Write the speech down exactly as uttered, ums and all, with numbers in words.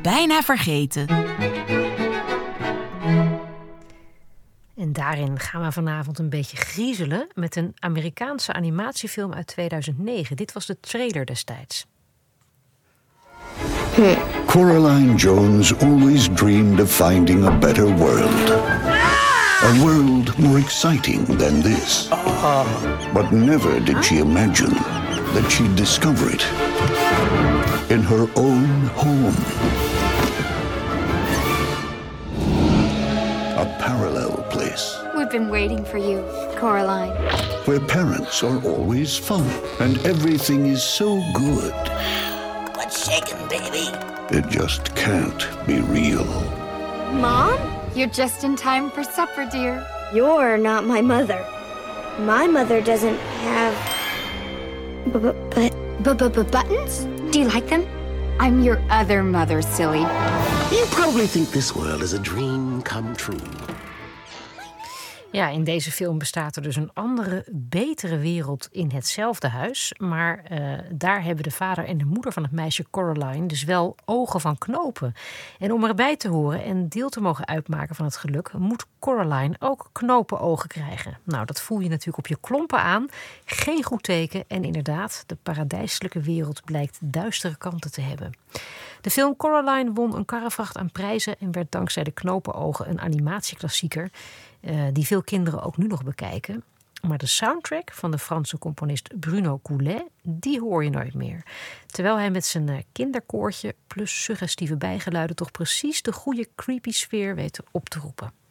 bijna vergeten. En daarin gaan we vanavond een beetje griezelen met een Amerikaanse animatiefilm uit tweeduizend negen. Dit was de trailer destijds. Coraline Jones always dreamed of finding a better world. A world more exciting than this. But never did she imagine that she'd discover it in her own home. A parallel place. We've been waiting for you, Coraline. Where parents are always fun and everything is so good. What's shaking, baby? It just can't be real. Mom? You're just in time for supper, dear. You're not my mother. My mother doesn't have... But... B-b-b-buttons? Do you like them? I'm your other mother, silly. You probably think this world is a dream come true. Ja, in deze film bestaat er dus een andere, betere wereld in hetzelfde huis. Maar uh, daar hebben de vader en de moeder van het meisje Coraline dus wel ogen van knopen. En om erbij te horen en deel te mogen uitmaken van het geluk, moet Coraline ook knopenogen krijgen. Nou, dat voel je natuurlijk op je klompen aan. Geen goed teken. En inderdaad, de paradijselijke wereld blijkt duistere kanten te hebben. De film Coraline won een karrevracht aan prijzen en werd dankzij de knopenogen een animatieklassieker. Uh, die veel kinderen ook nu nog bekijken. Maar de soundtrack van de Franse componist Bruno Coulet, die hoor je nooit meer. Terwijl hij met zijn uh, kinderkoortje plus suggestieve bijgeluiden toch precies de goede creepy sfeer weet op te roepen.